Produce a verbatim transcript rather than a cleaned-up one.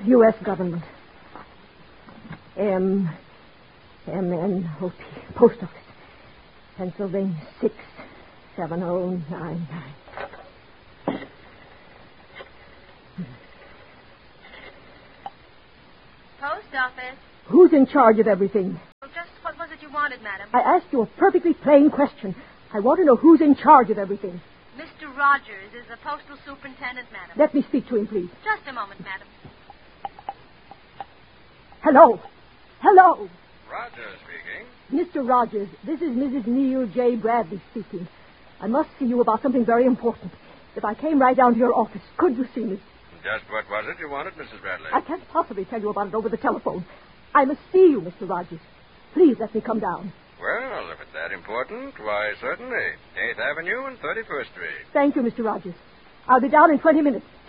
U S government. M. M N O P. Post office. Pennsylvania six seven oh nine nine. Post office. Who's in charge of everything? Well, just what was it you wanted, madam? I asked you a perfectly plain question. I want to know who's in charge of everything. Mister Rogers is the postal superintendent, madam. Let me speak to him, please. Just a moment, madam. Hello. Hello. Rogers speaking. Mister Rogers, this is Missus Neil J. Bradley speaking. I must see you about something very important. If I came right down to your office, could you see me? Just what was it you wanted, Missus Bradley? I can't possibly tell you about it over the telephone. I must see you, Mister Rogers. Please let me come down. Well, if it's that important, why, certainly. eighth Avenue and thirty-first Street. Thank you, Mister Rogers. I'll be down in twenty minutes.